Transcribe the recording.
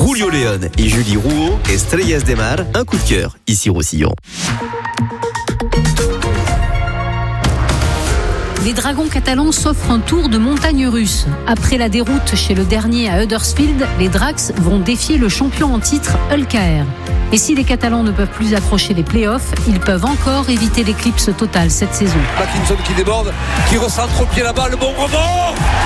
Julio León et Julie Rouault, Estrellas de Mar, un coup de cœur, ici Roussillon. Les Dragons catalans s'offrent un tour de montagne russe. Après la déroute chez le dernier à Huddersfield, les Drax vont défier le champion en titre Hull KR. Et si les Catalans ne peuvent plus accrocher les playoffs, ils peuvent encore éviter l'éclipse totale cette saison. Pattinson qui déborde, qui recentre au pied la balle, bon rebond.